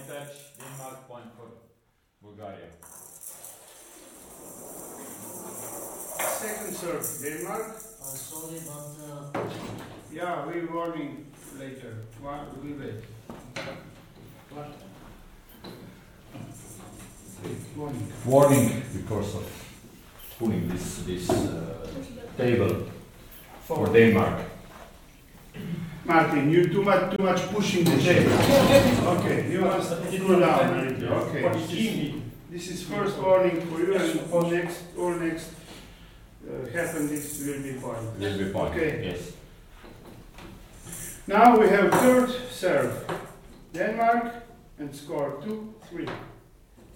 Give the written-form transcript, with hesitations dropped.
touch, Denmark, point for Bulgaria. Second serve, Denmark. Sorry, but Yeah, we're warning later. We wait. What? Warning. Warning because of pulling this table for Denmark. Martin, you too much pushing the table. Okay, you must cool down a little. Okay. This is first warning for you, and all next happen. This will be point. Will be point. Okay. Yes. Now we have third serve, Denmark, and score 2-3.